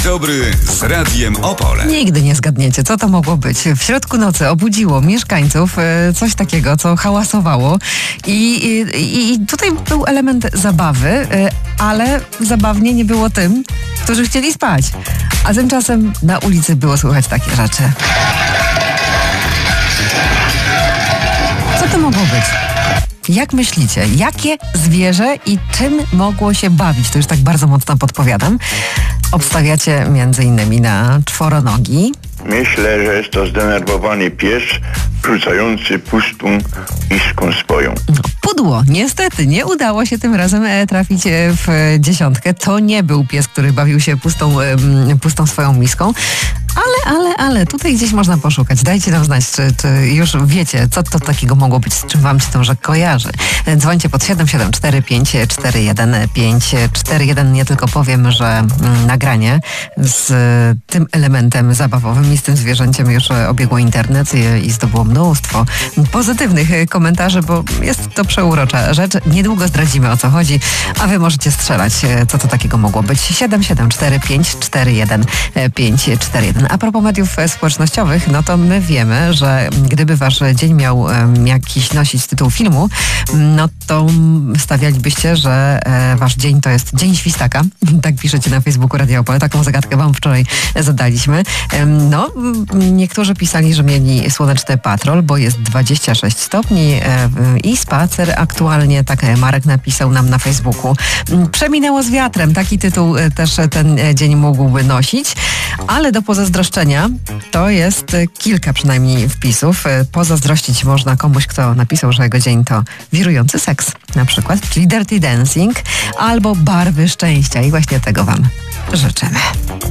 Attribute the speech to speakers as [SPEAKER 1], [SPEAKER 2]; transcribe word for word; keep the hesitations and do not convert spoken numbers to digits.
[SPEAKER 1] dobry z Radiem Opole.
[SPEAKER 2] Nigdy nie zgadniecie, co to mogło być. W środku nocy obudziło mieszkańców coś takiego, co hałasowało. I, i, i tutaj był element zabawy, ale zabawnie nie było tym, którzy chcieli spać. A tymczasem na ulicy było słychać takie rzeczy. Co to mogło być? Jak myślicie, jakie zwierzę i czym mogło się bawić? To już tak bardzo mocno podpowiadam. Obstawiacie między innymi na czworonogi.
[SPEAKER 3] Myślę, że jest to zdenerwowany pies rzucający pustą miską swoją.
[SPEAKER 2] Pudło. Niestety nie udało się tym razem trafić w dziesiątkę. To nie był pies, który bawił się pustą, pustą swoją miską. Ale, ale, ale tutaj gdzieś można poszukać. Dajcie nam znać, czy, czy już wiecie, co to takiego mogło być, z czym wam się to że kojarzy. Dzwońcie pod siedem siedem cztery pięć cztery jeden pięć cztery jeden. Nie tylko powiem, że mm, nagranie z tym elementem zabawowym i z tym zwierzęciem już obiegło internet i, i zdobyło mnóstwo pozytywnych komentarzy, bo jest to przeurocza rzecz. Niedługo zdradzimy, o co chodzi, a wy możecie strzelać, co to takiego mogło być. siedem siedem cztery pięć cztery jeden pięć cztery jeden. A propos mediów społecznościowych, no to my wiemy, że gdyby wasz dzień miał um, jakiś nosić tytuł filmu, no to stawialibyście, że e, wasz dzień to jest Dzień Świstaka. Tak piszecie na Facebooku Radio Opole. Taką zagadkę wam wczoraj zadaliśmy. E, no, niektórzy pisali, że mieli słoneczny patrol, bo jest dwadzieścia sześć stopni e, i spacer aktualnie, tak Marek napisał nam na Facebooku. Przeminęło z wiatrem. Taki tytuł też ten dzień mógłby nosić, ale do pozazdroszczenia to jest kilka przynajmniej wpisów. Pozazdrościć można komuś, kto napisał, że jego dzień to wirujący seks na przykład, czyli Dirty Dancing albo barwy szczęścia i właśnie tego wam życzymy.